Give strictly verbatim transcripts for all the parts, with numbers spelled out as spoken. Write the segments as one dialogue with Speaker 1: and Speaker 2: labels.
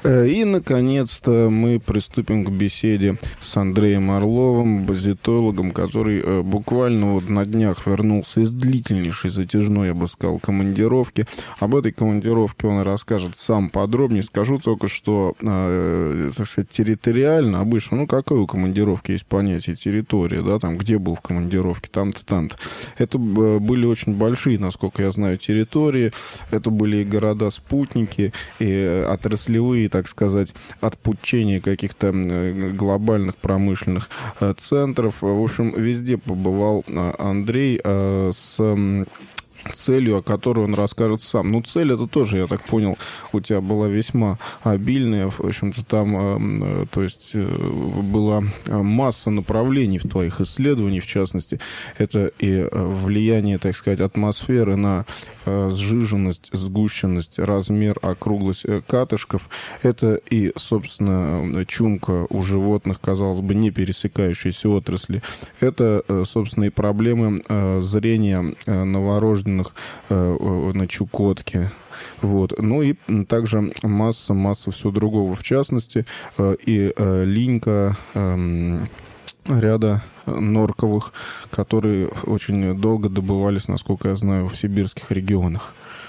Speaker 1: И, наконец-то, мы приступим к беседе с Андреем Орловым, базитологом, который буквально вот на днях вернулся из длительнейшей, затяжной, я бы сказал, командировки. Об этой командировке он расскажет сам подробнее. Скажу только, что, так сказать, территориально, обычно, ну, какое у командировки есть понятие территория, да, там, где был в командировке, там-то, там-то. Это были очень большие, насколько я знаю, территории. Это были и города-спутники, и отраслевые, так сказать, отпучения каких-то глобальных промышленных центров. В общем, везде побывал Андрей с целью, о которой он расскажет сам. Ну, цель это тоже, я так понял, у тебя была весьма обильная. В общем-то, там, то есть, была масса направлений в твоих исследованиях, в частности. Это и влияние, так сказать, атмосферы на сжиженность, сгущенность, размер, округлость катышков. Это и, собственно, чумка у животных, казалось бы, не пересекающиеся отрасли. Это, собственно, и проблемы зрения новорожденных на Чукотке. Вот. Ну и также масса, масса всего другого. В частности, и линька ряда норковых, которые очень долго добывались, насколько я знаю, в сибирских регионах.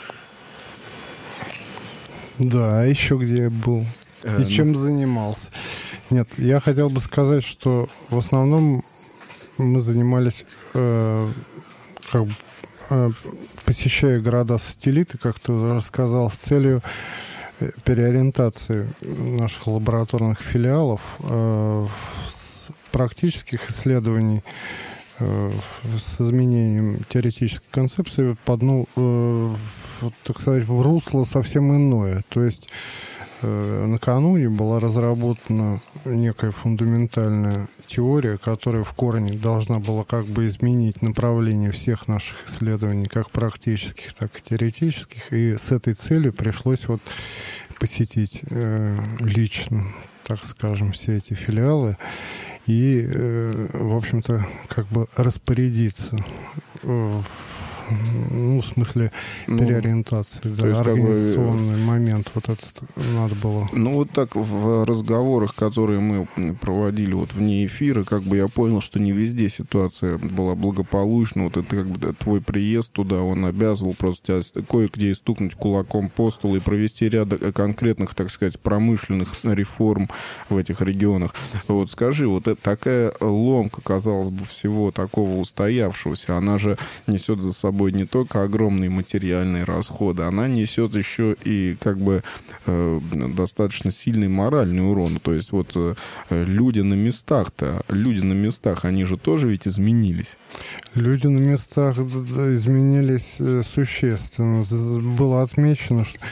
Speaker 2: Да, а еще где я был и э, чем ну... занимался. Нет, я хотел бы сказать, что в основном мы занимались э, как бы посещая города-сателлиты, как ты рассказал, с целью переориентации наших лабораторных филиалов э, с практических исследований э, с изменением теоретической концепции под, ну, э, вот, так сказать, в русло совсем иное. То есть э, накануне была разработана некая фундаментальная теория, которая в корне должна была как бы изменить направление всех наших исследований, как практических, так и теоретических. И с этой целью пришлось вот посетить э, лично, так скажем, все эти филиалы и, э, в общем-то, как бы распорядиться э, ну, в смысле переориентации, ну, да, организационный как бы момент вот этот надо было.
Speaker 1: Ну, вот так в разговорах, которые мы проводили вот вне эфира, как бы я понял, что не везде ситуация была благополучна. Вот это как бы твой приезд туда, он обязывал просто тебя кое-где стукнуть кулаком по столу и провести ряд конкретных, так сказать, промышленных реформ в этих регионах. Вот скажи, вот это, такая ломка, казалось бы, всего такого устоявшегося, она же несет за собой не только огромные материальные расходы, она несет еще и как бы э, достаточно сильный моральный урон. То есть вот э, люди на местах-то, люди на местах, они же тоже ведь изменились.
Speaker 2: Люди на местах изменились существенно. Было отмечено, что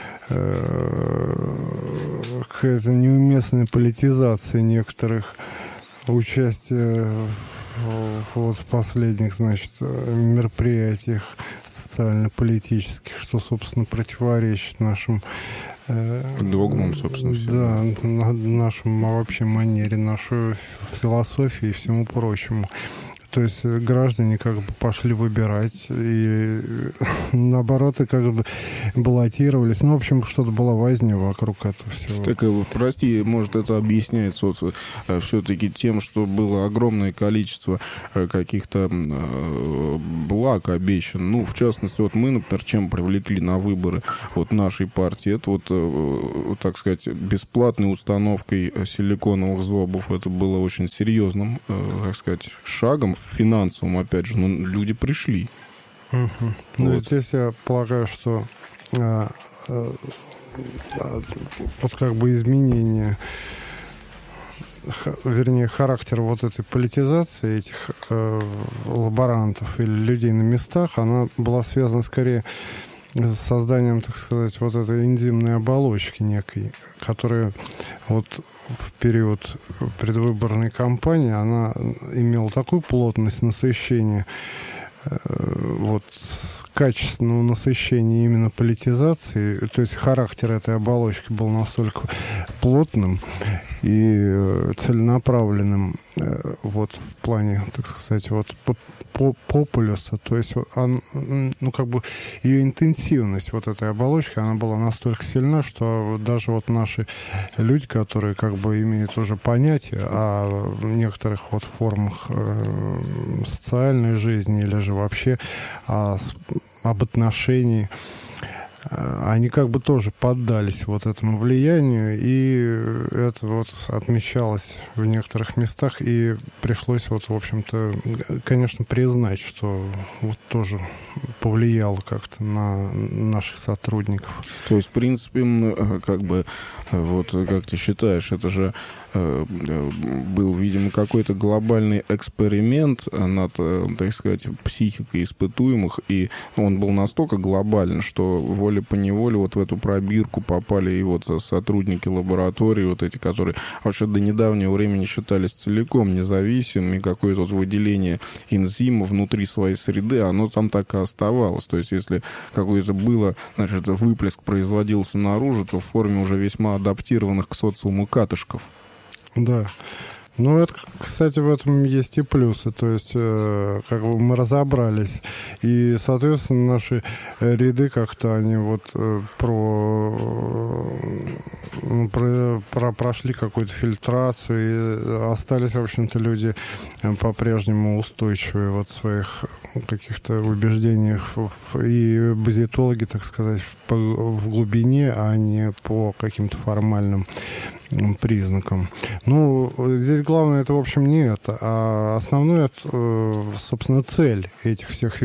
Speaker 2: э, какая-то неуместная политизация некоторых участия вот в последних, значит, мероприятиях социально-политических, что, собственно, противоречит нашим э,
Speaker 1: догмам, собственно, всем.
Speaker 2: Да, на, нашим вообще манере, нашей философии и всему прочему. То есть граждане как бы пошли выбирать и наоборот и как бы баллотировались. Ну, в общем, что-то была возня вокруг этого всего.
Speaker 1: Так, прости, может, это объясняется вот, все-таки тем, что было огромное количество каких-то благ обещан. Ну, в частности, вот мы, например, чем привлекли на выборы вот нашей партии, это вот, так сказать, бесплатной установкой силиконовых зубов. Это было очень серьезным, так сказать, шагом финансовым, опять же, но люди пришли.
Speaker 2: Угу. Вот. Ну, здесь я полагаю, что а, а, а, вот как бы изменение, х, вернее, характера вот этой политизации этих э, лаборантов или людей на местах, она была связана скорее с созданием, так сказать, вот этой энзимной оболочки некой, которая вот в период предвыборной кампании она имела такую плотность насыщения, вот, качественного насыщения именно политизации, то есть характер этой оболочки был настолько плотным и целенаправленным вот в плане, так сказать, вот популюса, то есть он, ну, как бы ее интенсивность вот этой оболочки, она была настолько сильна, что даже вот наши люди, которые как бы имеют уже понятие о некоторых вот формах э, социальной жизни или же вообще о, об отношении, они как бы тоже поддались вот этому влиянию, и это вот отмечалось в некоторых местах, и пришлось вот, в общем-то, конечно, признать, что вот тоже повлияло как-то на наших сотрудников.
Speaker 1: То есть, в принципе, как бы, вот как ты считаешь, это же был, видимо, какой-то глобальный эксперимент над, так сказать, психикой испытуемых, и он был настолько глобален, что волей-поневолей вот в эту пробирку попали и вот сотрудники лаборатории, вот эти, которые вообще до недавнего времени считались целиком независимыми, какое-то вот выделение энзима внутри своей среды, оно там так и оставалось. То есть, если какое-то было, значит, выплеск производился наружу, то в форме уже весьма адаптированных к социуму катышков.
Speaker 2: Да. Ну, это, кстати, в этом есть и плюсы. То есть, э, как бы мы разобрались. И, соответственно, наши ряды как-то они вот э, про, э, про, про прошли какую-то фильтрацию, и остались, в общем-то, люди по-прежнему устойчивые вот в своих каких-то убеждениях. И базитологи, так сказать, по, в глубине, а не по каким-то формальным признакам. Ну, здесь главное это, в общем, не это, а основное, собственно, цель этих всех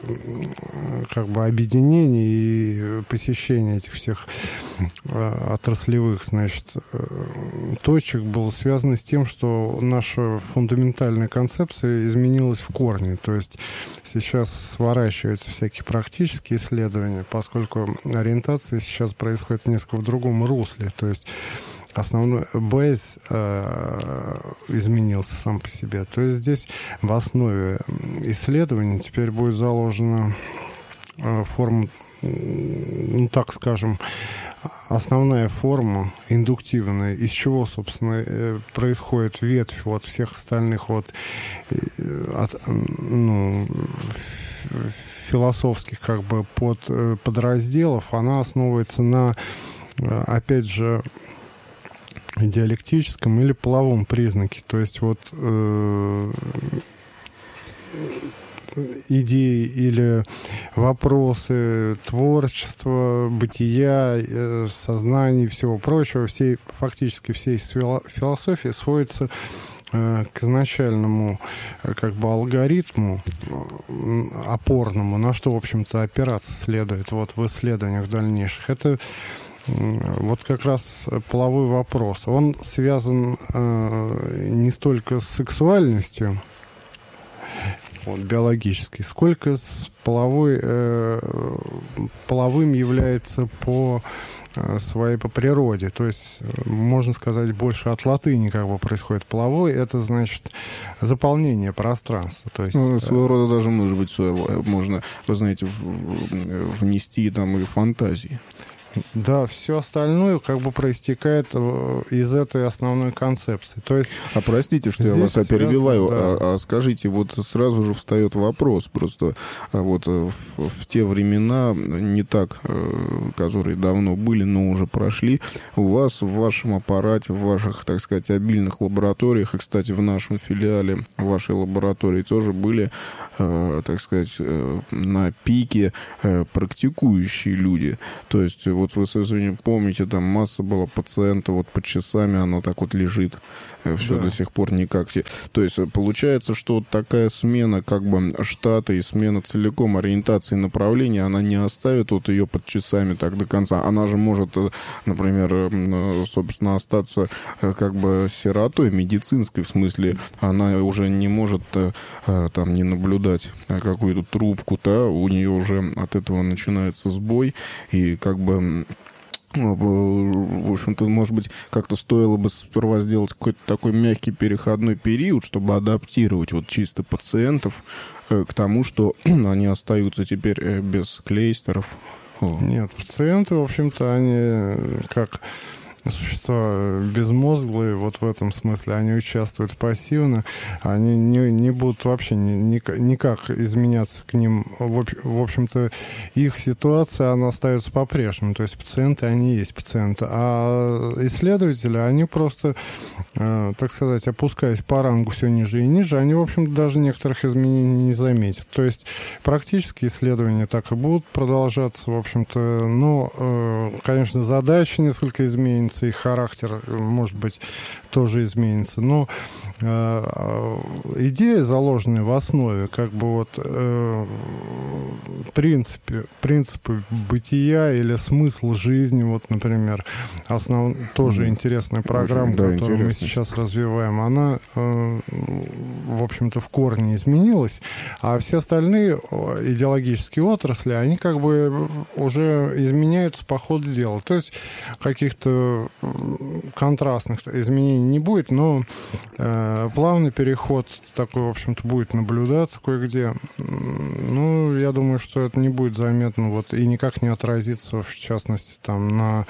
Speaker 2: как бы объединений и посещения этих всех отраслевых, значит, точек было связано с тем, что наша фундаментальная концепция изменилась в корне. То есть сейчас сворачиваются всякие практические исследования, поскольку ориентация сейчас происходит несколько в другом русле. То есть основной бейс э, изменился сам по себе. То есть здесь в основе исследований теперь будет заложена э, форма, ну так скажем, основная форма индуктивная, из чего, собственно, э, происходит ветвь вот всех остальных вот э, от, ну, философских как бы под, э, подразделов. Она основывается на, э, опять же, диалектическом или половом признаке. То есть вот э, идеи или вопросы творчества, бытия, э, сознания и всего прочего, всей, фактически всей философии сводится э, к изначальному э, как бы алгоритму э, опорному, на что, в общем-то, опираться следует вот в исследованиях дальнейших. Это вот как раз половой вопрос. Он связан э, не столько с сексуальностью, вот, биологической, сколько с половой, э, половым является по э, своей по природе. То есть, можно сказать, больше от латыни как бы происходит. Половой — это, значит, заполнение пространства. То есть,
Speaker 1: ну, своего рода даже, может быть, можно, вы знаете, внести там и фантазии.
Speaker 2: Да, все остальное как бы проистекает из этой основной концепции. То есть,
Speaker 1: а простите, что я вас перебиваю, да. а, а скажите, вот сразу же встает вопрос, просто а вот в, в те времена, не так, которые давно были, но уже прошли, у вас в вашем аппарате, в ваших, так сказать, обильных лабораториях, и, кстати, в нашем филиале вашей лаборатории тоже были, э, так сказать, э, на пике э, практикующие люди. То есть, вот вы, с извинением, помните, там масса была пациентов, вот под часами оно так вот лежит, все да. до сих пор никак. То есть получается, что вот такая смена как бы штата и смена целиком ориентации направления, она не оставит вот ее под часами так до конца. Она же может, например, собственно, остаться как бы сиротой медицинской, в смысле, она уже не может там не наблюдать какую-то трубку, да, у нее уже от этого начинается сбой, и как бы в общем-то, может быть, как-то стоило бы сперва сделать какой-то такой мягкий переходной период, чтобы адаптировать вот чисто пациентов к тому, что они остаются теперь без клейстеров.
Speaker 2: Нет, пациенты, в общем-то, они как существа безмозглые, вот в этом смысле, они участвуют пассивно, они не, не будут вообще ни, ни, никак изменяться к ним. В, в общем-то, их ситуация, она остается по-прежнему. То есть пациенты, они есть пациенты. А исследователи, они просто, э, так сказать, опускаясь по рангу все ниже и ниже, они, в общем-то, даже некоторых изменений не заметят. То есть практически исследования так и будут продолжаться, в общем-то. Но, э, конечно, задача несколько изменится, их характер, может быть, тоже изменится. Но э, идея, заложенная в основе, как бы вот э, принципе, принципы бытия или смысл жизни, вот, например, основ... тоже mm. интересная программа, Очень, да, которую интересно. мы сейчас развиваем, она, э, в общем-то, в корне изменилась, а все остальные идеологические отрасли, они как бы уже изменяются по ходу дела. То есть каких-то контрастных изменений не будет, но э, плавный переход такой, в общем-то, будет наблюдаться кое-где. Ну, я думаю, что это не будет заметно вот, и никак не отразится, в частности, там, на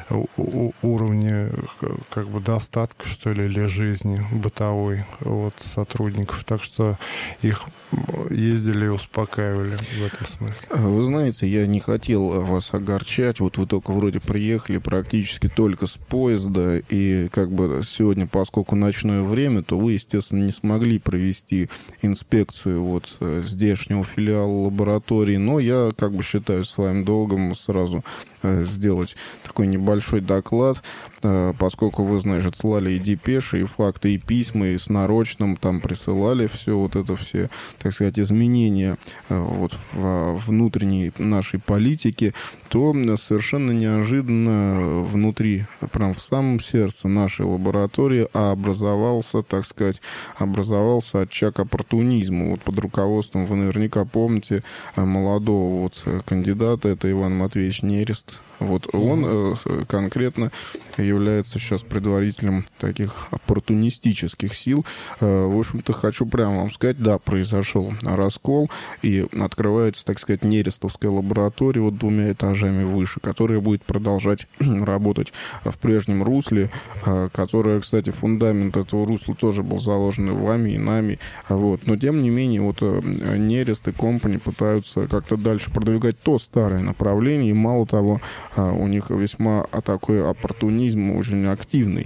Speaker 2: у- уровне как бы достатка, что ли, или жизни бытовой вот, сотрудников. Так что их ездили и успокаивали в этом смысле.
Speaker 1: Вы знаете, я не хотел вас огорчать. Вот вы только вроде приехали практически только с поезда, и как бы сегодня, поскольку ночное время, то вы, естественно, не смогли провести инспекцию вот здешнего филиала лаборатории, но я как бы считаю своим долгом сразу сделать такой небольшой доклад, поскольку вы, значит, слали и депеши, и факты, и письма, и с нарочным там присылали все вот это все, так сказать, изменения вот в внутренней нашей политике, то совершенно неожиданно внутри, прям в самом сердце нашей лаборатории образовался, так сказать, образовался очаг оппортунизма. Вот под руководством, вы наверняка помните, молодого вот кандидата, это Иван Матвеевич Нерест. Вот он э, конкретно является сейчас предварителем таких оппортунистических сил. Э, в общем-то, хочу прямо вам сказать, да, произошел раскол, и открывается, так сказать, Нерестовская лаборатория вот двумя этажами выше, которая будет продолжать работать в прежнем русле, э, которая, кстати, фундамент этого русла тоже был заложен и вами, и нами. Вот. Но, тем не менее, вот э, Нерест и компани пытаются как-то дальше продвигать то старое направление, и мало того, у них весьма такой оппортунизм очень активный.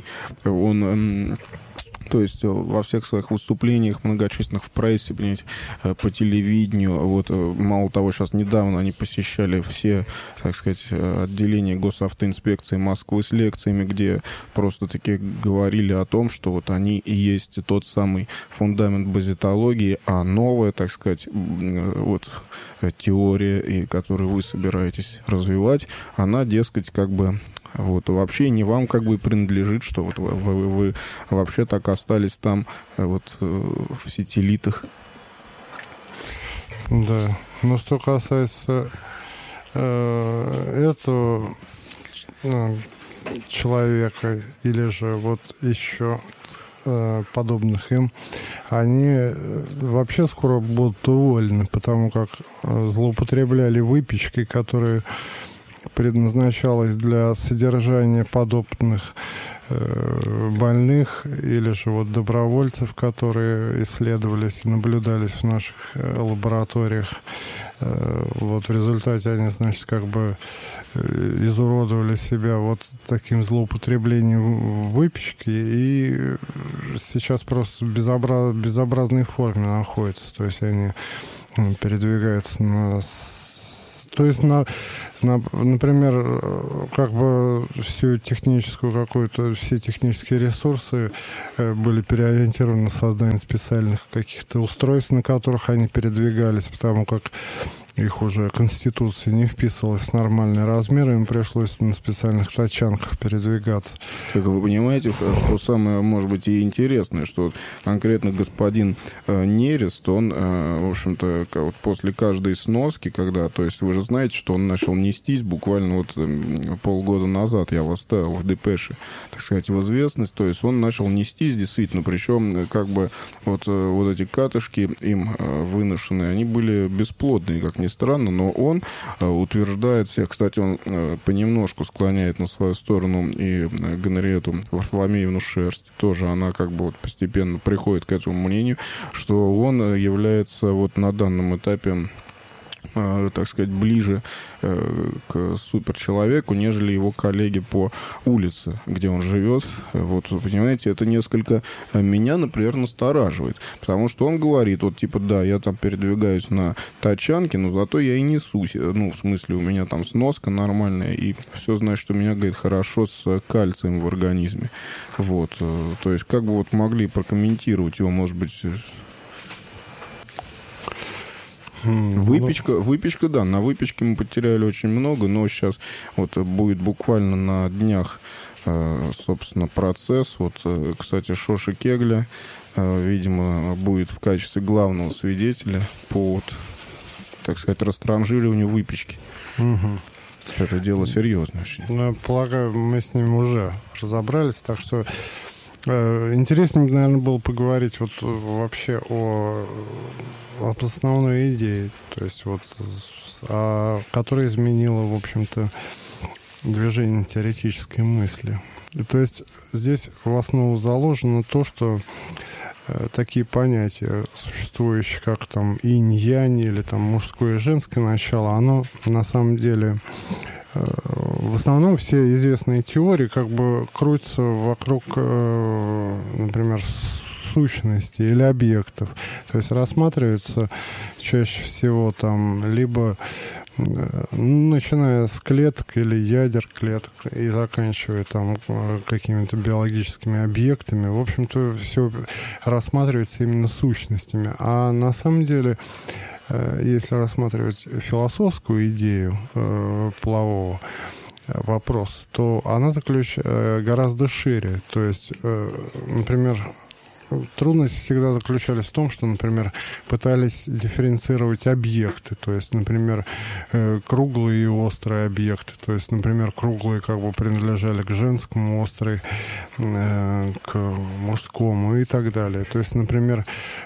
Speaker 1: Он... То есть во всех своих выступлениях, многочисленных в прессе, понимаете, по телевидению, вот, мало того, сейчас недавно они посещали все, так сказать, отделения госавтоинспекции Москвы с лекциями, где просто-таки говорили о том, что вот они и есть тот самый фундамент базитологии, а новая, так сказать, вот, теория, и которую вы собираетесь развивать, она, дескать, как бы... Вот, вообще не вам как бы принадлежит, что вот вы, вы, вы вообще так остались там вот в сателлитах.
Speaker 2: Да. Но что касается э, этого э, человека или же вот еще э, подобных им, они вообще скоро будут уволены, потому как злоупотребляли выпечкой, которая предназначалась для содержания подопытных э, больных или же вот добровольцев, которые исследовались и наблюдались в наших э, лабораториях. Э, вот в результате они, значит, как бы э, изуродовали себя вот таким злоупотреблением выпечки и сейчас просто в безобраз... безобразной форме находятся. То есть они ну, передвигаются на... То есть на... Например, как бы всю техническую какую-то, все технические ресурсы были переориентированы на создание специальных каких-то устройств, на которых они передвигались, потому как их уже Конституция не вписывалась в нормальные размеры, им пришлось на специальных тачанках передвигаться.
Speaker 1: Как вы понимаете, что самое, может быть, и интересное, что конкретно господин э, Нерест, он, э, в общем-то, вот после каждой сноски, когда, то есть вы же знаете, что он начал нестись буквально вот э, полгода назад, я вас ставил в депеше, так сказать, в известность, то есть он начал нестись действительно, причем как бы вот, вот эти катышки им э, выношенные, они были бесплодные, как ни ни странно, но он утверждает всех. Кстати, он понемножку склоняет на свою сторону и Генриетту Варфоломеевну Шерсть. Тоже она как бы вот постепенно приходит к этому мнению, что он является вот на данном этапе, так сказать, ближе э, к суперчеловеку, нежели его коллеги по улице, где он живет. Вот, понимаете, это несколько меня, например, настораживает. Потому что он говорит, вот, типа, да, я там передвигаюсь на тачанке, но зато я и несусь. Ну, в смысле, у меня там сноска нормальная, и все, значит, что у меня, говорит, хорошо с кальцием в организме. Вот. То есть, как бы вот могли прокомментировать его, может быть... Выпечка, выпечка, да, на выпечке мы потеряли очень много, но сейчас вот будет буквально на днях, собственно, процесс. Вот, кстати, Шоша Кегля, видимо, будет в качестве главного свидетеля по, вот, так сказать, растранжириванию выпечки. Угу. Это дело серьезное.
Speaker 2: Ну, полагаю, мы с ним уже разобрались, так что интереснее, наверное, было поговорить вот вообще о, о основной идее, то есть вот, о, которая изменила, в общем-то, движение теоретической мысли. И, то есть здесь в основу заложено то, что э, такие понятия, существующие как там инь-янь или там мужское и женское начало, оно на самом деле... В основном все известные теории как бы крутятся вокруг, например, сущности или объектов. То есть рассматривается чаще всего там либо начиная с клеток или ядер клеток и заканчивая там какими-то биологическими объектами. В общем-то, все рассматривается именно сущностями. А на самом деле... Если рассматривать философскую идею э, полового вопроса, то она заключ... гораздо шире. То есть, э, например, трудности всегда заключались в том, что, например, пытались дифференцировать объекты. То есть, например, э, круглые и острые объекты. То есть, например, круглые как бы принадлежали к женскому, острые э, к мужскому и так далее. То есть, например,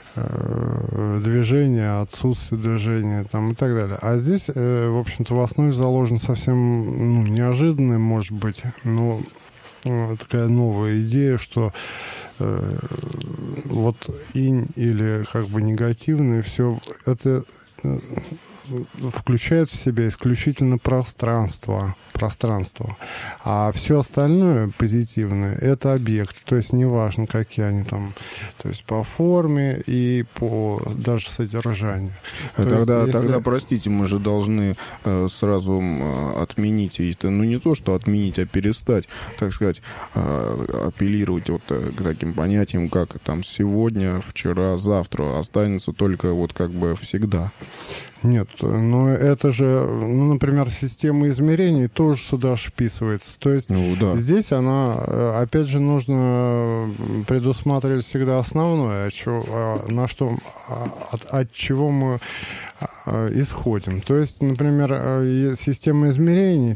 Speaker 2: движение, отсутствие движения там, и так далее. А здесь, э, в общем-то, в основе заложена совсем ну, неожиданная, может быть, но э, такая новая идея, что э, вот инь или как бы негативное, все это э, включает в себя исключительно пространство, пространство. А все остальное позитивное — это объекты. То есть неважно, какие они там, то есть по форме и по даже содержанию.
Speaker 1: А тогда, есть, если... тогда, простите, мы же должны э, сразу э, отменить, это, ну не то, что отменить, а перестать, так сказать, э, апеллировать вот э, к таким понятиям, как там сегодня, вчера, завтра. Останется только вот как бы всегда.
Speaker 2: Нет, но это же, ну, например, система измерений тоже сюда вписывается. То есть ну, да. Здесь она, опять же, нужно предусматривать всегда основное, на что, от, от чего мы исходим. То есть, например, система измерений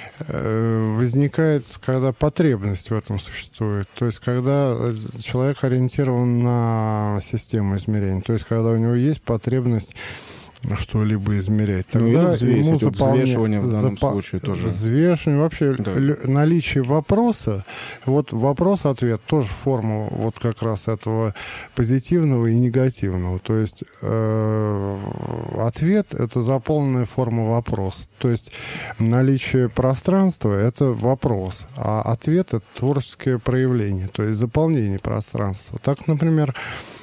Speaker 2: возникает, когда потребность в этом существует. То есть, когда человек ориентирован на систему измерений. То есть, когда у него есть потребность что-либо измерять. Тогда
Speaker 1: ну, взвесить, ему заполня... взвешивание в данном запа... случае тоже.
Speaker 2: Взвешивание, вообще да. л... наличие вопроса, вот вопрос-ответ тоже форма вот как раз этого позитивного и негативного. То есть э... ответ — это заполненная форма вопроса. То есть наличие пространства — это вопрос, а ответ — это творческое проявление, то есть заполнение пространства. Так, например,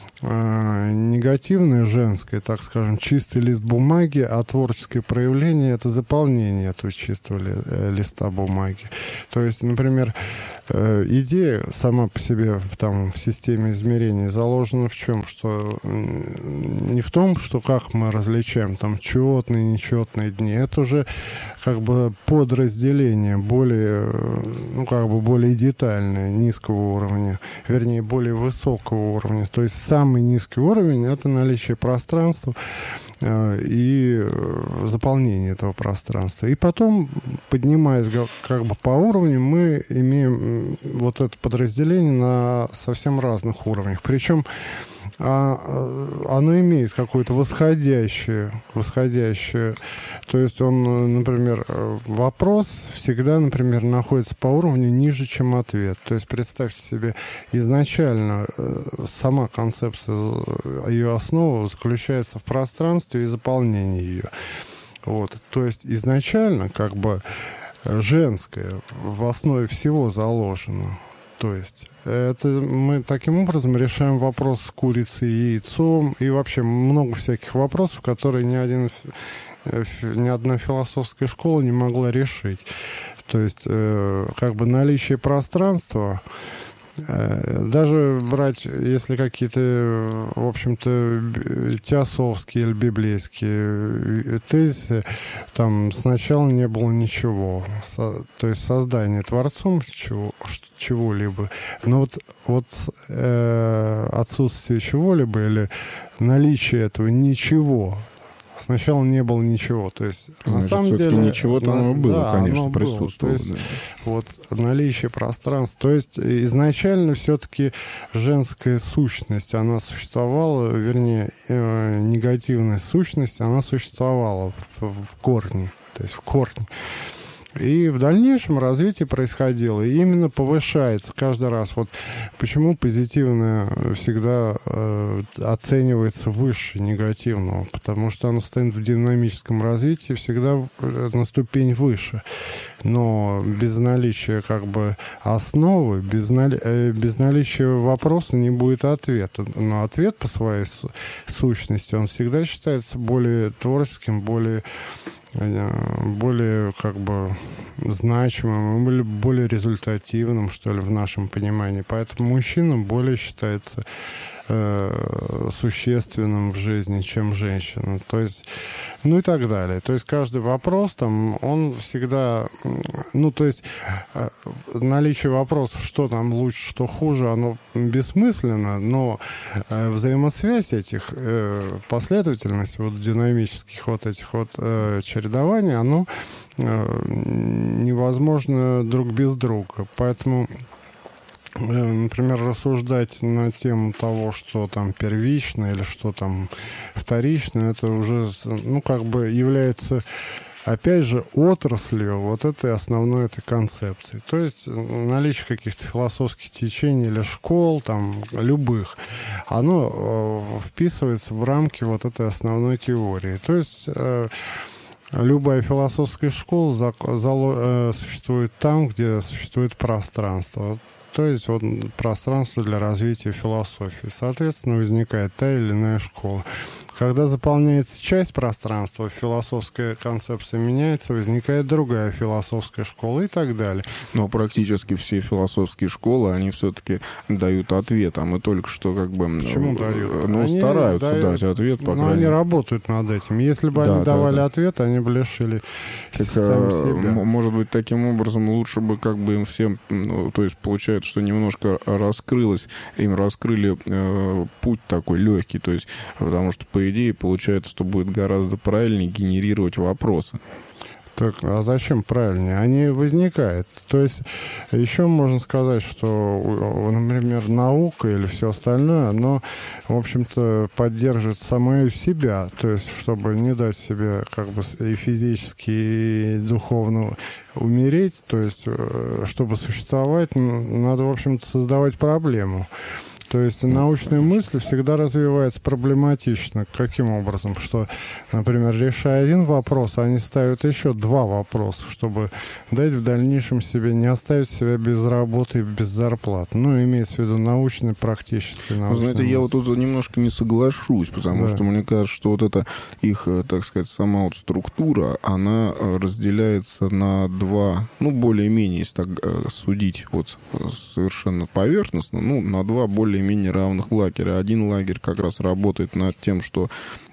Speaker 2: негативное женское, так скажем, чистый лист бумаги, а творческое проявление — это заполнение этого чистого ли, листа бумаги. То есть, например, идея сама по себе в, там, в системе измерений заложена в чем? Что не в том, что как мы различаем там четные, нечетные дни. Это уже как бы подразделение более, ну, как бы более детальное, низкого уровня, вернее, более высокого уровня. То есть самый низкий уровень — это наличие пространства и заполнение этого пространства. И потом, поднимаясь как бы по уровню, мы имеем вот это подразделение на совсем разных уровнях. Причем а, оно имеет какое-то восходящее, восходящее. То есть он, например, вопрос всегда, например, находится по уровню ниже, чем ответ. То есть представьте себе, изначально сама концепция, ее основа заключается в пространстве и заполнении ее. Вот. То есть изначально как бы женское в основе всего заложено. То есть это мы таким образом решаем вопрос с курицей и яйцом и вообще много всяких вопросов, которые ни один, ни одна философская школа не могла решить. То есть как бы наличие пространства, даже брать, если какие-то, в общем-то, теософские или библейские тезисы, там сначала не было ничего. Со, то есть создание Творцом чего, чего-либо. Но вот, вот э, отсутствие чего-либо или наличие этого ничего, сначала не было ничего. То есть,
Speaker 1: значит,
Speaker 2: на самом деле,
Speaker 1: ничего там
Speaker 2: на,
Speaker 1: было,
Speaker 2: да,
Speaker 1: конечно, присутствовало.
Speaker 2: То есть, да. Вот наличие пространства. То есть изначально все-таки женская сущность, она существовала, вернее, э, негативная сущность, она существовала в, в корне. То есть в корне. И в дальнейшем развитие происходило, и именно повышается каждый раз. Вот почему позитивное всегда э, оценивается выше негативного, потому что оно стоит в динамическом развитии всегда на ступень выше. Но без наличия как бы основы, без, нали... э, без наличия вопроса не будет ответа. Но ответ по своей су- сущности, он всегда считается более творческим, более... более как бы значимым или более результативным, что ли, в нашем понимании. Поэтому мужчина более считается э, существенным в жизни, чем женщина. То есть, ну и так далее. То есть каждый вопрос там, он всегда, ну то есть э, наличие вопросов, что там лучше, что хуже, оно бессмысленно, но э, взаимосвязь этих э, последовательностей, вот динамических вот этих вот э, чередований, оно э, невозможно друг без друга. Поэтому, э, например, рассуждать на тему того, что там первично или что там вторично, это уже, ну, как бы является, опять же, отраслью вот этой основной этой концепции. То есть наличие каких-то философских течений или школ, там, любых, оно э, вписывается в рамки вот этой основной теории. То есть э, любая философская школа за, за, э, существует там, где существует пространство. То есть вот пространство для развития философии. Соответственно, возникает та или иная школа. Когда заполняется часть пространства, философская концепция меняется, возникает другая философская школа и так далее.
Speaker 1: Но практически все философские школы, они все-таки дают ответ, а мы только что как бы...
Speaker 2: Почему дают?
Speaker 1: Ну,
Speaker 2: они
Speaker 1: стараются
Speaker 2: дают,
Speaker 1: дать ответ, по
Speaker 2: но
Speaker 1: крайней
Speaker 2: они
Speaker 1: мере.
Speaker 2: работают над этим. Если бы
Speaker 1: да,
Speaker 2: они
Speaker 1: да,
Speaker 2: давали
Speaker 1: да.
Speaker 2: ответ, они бы лишили
Speaker 1: так,
Speaker 2: сами себя.
Speaker 1: Может быть, таким образом лучше бы как бы им всем... Ну, то есть получается, что немножко раскрылось, им раскрыли э, путь такой легкий, то есть потому что, по идее, получается, что будет гораздо правильнее генерировать вопросы.
Speaker 2: Так, а зачем правильнее? Они возникают. То есть еще можно сказать, что, например, наука или все остальное, оно, в общем-то, поддерживает самое себя. То есть, чтобы не дать себе как бы и физически, и духовно умереть, то есть, чтобы существовать, надо, в общем-то, создавать проблему. То есть научная мысль всегда развивается проблематично. Каким образом? Что, например, решая один вопрос, они ставят еще два вопроса, чтобы дать в дальнейшем себе, не оставить себя без работы и без зарплат. Ну, имеется в виду научный, практический научный.
Speaker 1: Знаете, я вот тут немножко не соглашусь, потому да. что мне кажется, что вот эта их, так сказать, сама вот структура, она разделяется на два, ну, более-менее, если так судить вот совершенно поверхностно, ну, на два более менее равных лагеря. Один лагерь как раз работает над тем, что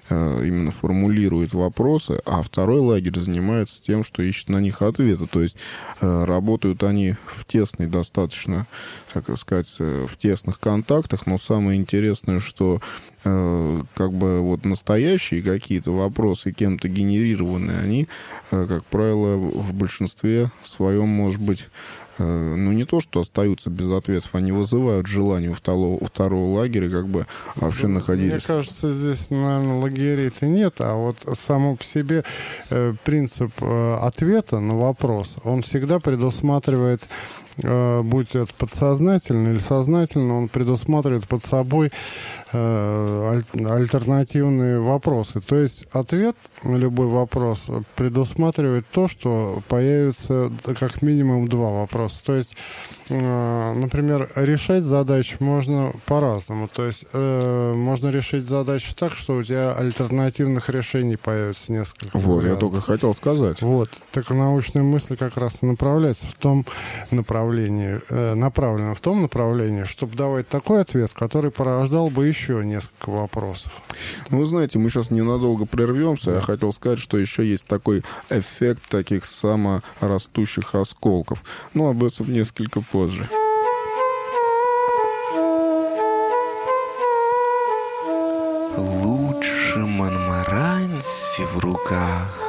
Speaker 1: именно формулирует вопросы, а второй лагерь занимается тем, что ищет на них ответы. То есть работают они в тесной достаточно, так сказать, в тесных контактах, но самое интересное, что как бы вот настоящие какие-то вопросы, кем-то генерированные, они, как правило, в большинстве своем, может быть, ну, не то, что остаются без ответов, они вызывают желание у второго, у второго лагеря как бы вообще находиться.
Speaker 2: Мне кажется, здесь, наверное, лагерей-то нет, а вот само по себе э, принцип э, ответа на вопрос, он всегда предусматривает, э, будь это подсознательно или сознательно, он предусматривает под собой э, аль- альтернативные вопросы. То есть ответ на любой вопрос предусматривает то, что появится как минимум два вопроса. То есть, э, например, решать задачу можно по-разному. То есть э, можно решить задачу так, что у тебя альтернативных решений появится несколько.
Speaker 1: Вот,
Speaker 2: вариантов.
Speaker 1: я только хотел сказать.
Speaker 2: Вот, так научная мысль как раз и направляется в том направлении, э, направлена в том направлении, чтобы давать такой ответ, который порождал бы еще несколько вопросов.
Speaker 1: Ну, вы знаете, мы сейчас ненадолго прервемся. Я хотел сказать, что еще есть такой эффект таких саморастущих осколков. Но об этом несколько позже.
Speaker 3: Лучше Монмаранси в руках